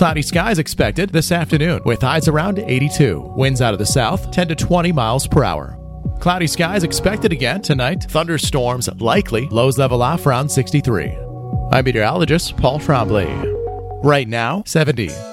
Cloudy skies expected this afternoon with highs around 82. Winds out of the south 10 to 20 miles per hour. Cloudy skies expected again tonight. Thunderstorms likely. Lows level off around 63. I'm meteorologist Paul Trombley. Right now, 70.